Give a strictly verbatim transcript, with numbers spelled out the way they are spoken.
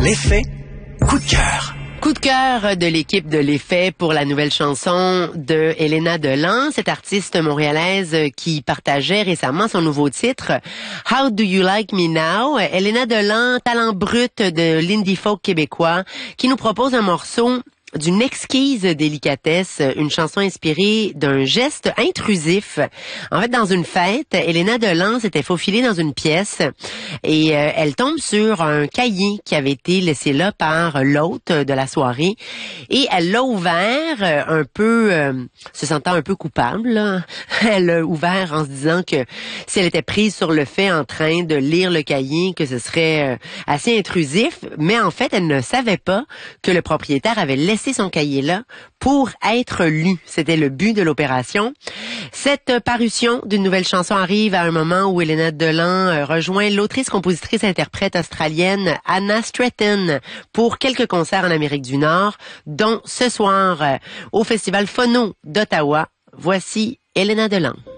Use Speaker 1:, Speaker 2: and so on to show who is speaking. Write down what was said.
Speaker 1: L'effet coup de cœur.
Speaker 2: Coup de cœur de l'équipe de l'Effet pour la nouvelle chanson de Elena Delan, cette artiste montréalaise qui partageait récemment son nouveau titre How Do You Like Me Now? Elena Delan, talent brut de l'indie folk québécois, qui nous propose un morceau d'une exquise délicatesse, une chanson inspirée d'un geste intrusif. En fait, dans une fête, Elena Delan s'était faufilée dans une pièce et euh, elle tombe sur un cahier qui avait été laissé là par l'hôte de la soirée et elle l'a ouvert euh, un peu, euh, se sentant un peu coupable, là. Elle l'a ouvert en se disant que si elle était prise sur le fait en train de lire le cahier, que ce serait euh, assez intrusif, mais en fait, elle ne savait pas que le propriétaire avait laissé son cahier là pour être lu. C'était le but de l'opération. Cette parution d'une nouvelle chanson arrive à un moment où Elena Delan rejoint l'autrice, compositrice, interprète australienne Anna Stratton pour quelques concerts en Amérique du Nord, dont ce soir au Festival Phono d'Ottawa. Voici Elena Delan.